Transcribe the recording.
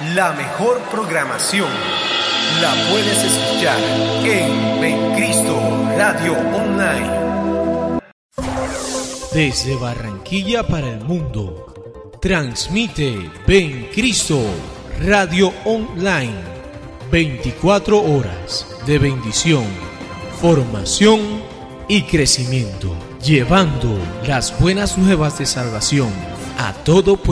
La mejor programación la puedes escuchar en Bencristo Radio Online. Desde Barranquilla para el mundo, transmite Bencristo Radio Online. 24 horas de bendición, formación y crecimiento, llevando las buenas nuevas de salvación a todo pueblo.